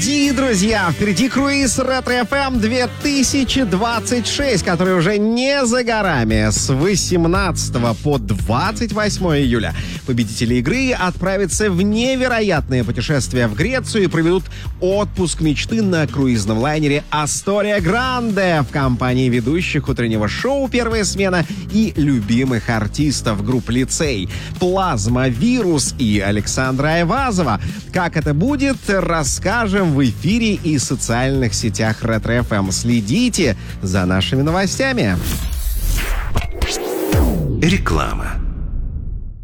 Впереди, друзья, впереди круиз Ретро-ФМ 2026, который уже не за горами. С 18 по 28 июля победители игры отправятся в невероятное путешествие в Грецию и проведут отпуск мечты на круизном лайнере «Астория Гранде» в компании ведущих утреннего шоу «Первая смена» и любимых артистов групп «Лицей» Плазма, Вирус и Александра Айвазова. Как это будет, расскажем в эфире и социальных сетях Ретро-ФМ. Следите за нашими новостями. Реклама.